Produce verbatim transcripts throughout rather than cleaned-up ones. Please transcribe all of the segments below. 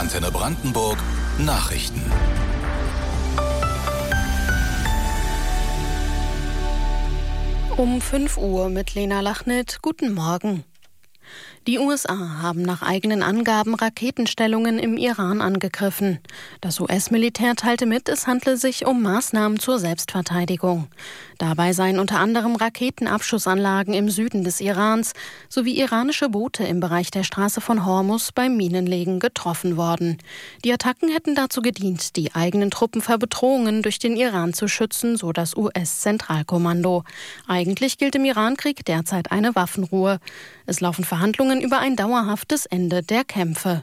Antenne Brandenburg Nachrichten. Um fünf Uhr mit Lena Lachnit. Guten Morgen. Die U S A haben nach eigenen Angaben Raketenstellungen im Iran angegriffen. Das U S-Militär teilte mit, es handle sich um Maßnahmen zur Selbstverteidigung. Dabei seien unter anderem Raketenabschussanlagen im Süden des Irans sowie iranische Boote im Bereich der Straße von Hormuz beim Minenlegen getroffen worden. Die Attacken hätten dazu gedient, die eigenen Truppen vor Bedrohungen durch den Iran zu schützen, so das U S-Zentralkommando. Eigentlich gilt im Irankrieg derzeit eine Waffenruhe. Es laufen Verhandlungen über ein dauerhaftes Ende der Kämpfe.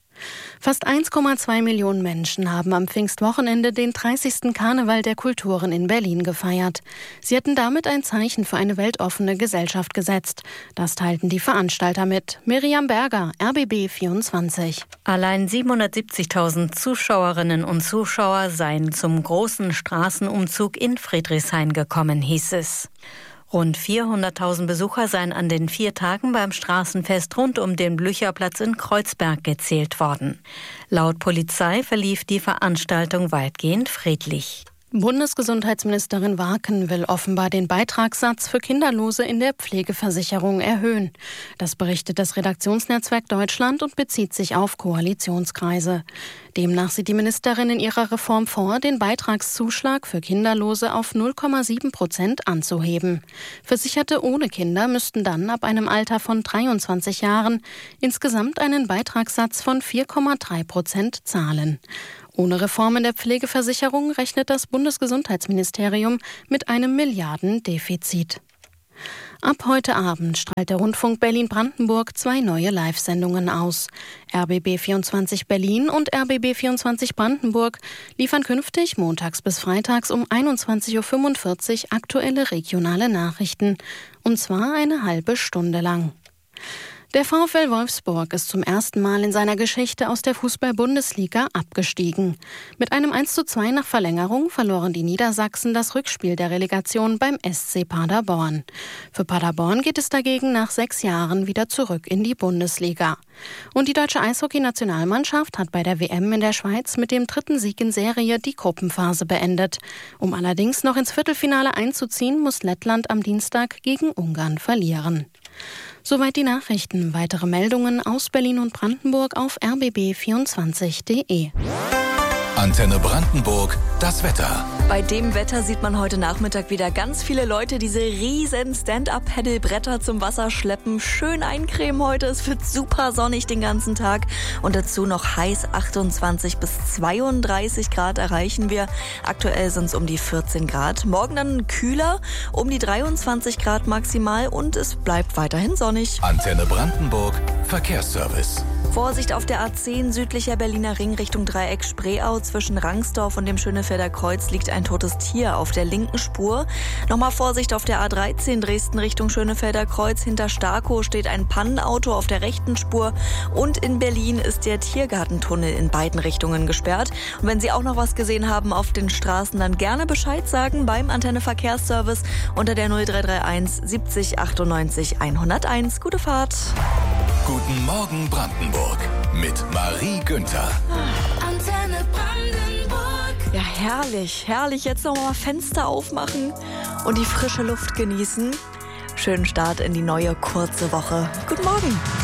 Fast eins Komma zwei Millionen Menschen haben am Pfingstwochenende den dreißigsten Karneval der Kulturen in Berlin gefeiert. Sie hätten damit ein Zeichen für eine weltoffene Gesellschaft gesetzt. Das teilten die Veranstalter mit. Miriam Berger, R B B vierundzwanzig. Allein siebenhundertsiebzigtausend Zuschauerinnen und Zuschauer seien zum großen Straßenumzug in Friedrichshain gekommen, hieß es. Rund vierhunderttausend Besucher seien an den vier Tagen beim Straßenfest rund um den Blücherplatz in Kreuzberg gezählt worden. Laut Polizei verlief die Veranstaltung weitgehend friedlich. Bundesgesundheitsministerin Warken will offenbar den Beitragssatz für Kinderlose in der Pflegeversicherung erhöhen. Das berichtet das Redaktionsnetzwerk Deutschland und bezieht sich auf Koalitionskreise. Demnach sieht die Ministerin in ihrer Reform vor, den Beitragszuschlag für Kinderlose auf null Komma sieben Prozent anzuheben. Versicherte ohne Kinder müssten dann ab einem Alter von dreiundzwanzig Jahren insgesamt einen Beitragssatz von vier Komma drei Prozent zahlen. Ohne Reformen der Pflegeversicherung rechnet das Bundesgesundheitsministerium mit einem Milliardendefizit. Ab heute Abend strahlt der Rundfunk Berlin-Brandenburg zwei neue Live-Sendungen aus. R B B vierundzwanzig Berlin und R B B vierundzwanzig Brandenburg liefern künftig montags bis freitags um einundzwanzig Uhr fünfundvierzig aktuelle regionale Nachrichten. Und zwar eine halbe Stunde lang. Der VfL Wolfsburg ist zum ersten Mal in seiner Geschichte aus der Fußball-Bundesliga abgestiegen. Mit einem eins zu zwei nach Verlängerung verloren die Niedersachsen das Rückspiel der Relegation beim S C Paderborn. Für Paderborn geht es dagegen nach sechs Jahren wieder zurück in die Bundesliga. Und die deutsche Eishockey-Nationalmannschaft hat bei der W M in der Schweiz mit dem dritten Sieg in Serie die Gruppenphase beendet. Um allerdings noch ins Viertelfinale einzuziehen, muss Lettland am Dienstag gegen Ungarn verlieren. Soweit die Nachrichten. Weitere Meldungen aus Berlin und Brandenburg auf r b b vierundzwanzig punkt d e. Antenne Brandenburg, das Wetter. Bei dem Wetter sieht man heute Nachmittag wieder ganz viele Leute diese riesen Stand-Up-Paddle-Bretter zum Wasser schleppen. Schön eincremen heute, es wird super sonnig den ganzen Tag. Und dazu noch heiß, achtundzwanzig bis zweiunddreißig Grad erreichen wir. Aktuell sind es um die vierzehn Grad. Morgen dann kühler, um die dreiundzwanzig Grad maximal und es bleibt weiterhin sonnig. Antenne Brandenburg, Verkehrsservice. Vorsicht auf der A zehn südlicher Berliner Ring Richtung Dreieck Spreeau. Zwischen Rangsdorf und dem Schönefelder Kreuz liegt ein totes Tier auf der linken Spur. Nochmal Vorsicht auf der A dreizehn Dresden Richtung Schönefelder Kreuz. Hinter Starkow steht ein Pannenauto auf der rechten Spur. Und in Berlin ist der Tiergartentunnel in beiden Richtungen gesperrt. Und wenn Sie auch noch was gesehen haben auf den Straßen, dann gerne Bescheid sagen beim Antenne Verkehrsservice unter der null drei drei eins siebzig achtundneunzig hunderteins. Gute Fahrt. Guten Morgen Brandenburg mit Marie Günther. Antenne Brandenburg. Ja, herrlich, herrlich. Jetzt noch mal Fenster aufmachen und die frische Luft genießen. Schönen Start in die neue kurze Woche. Guten Morgen.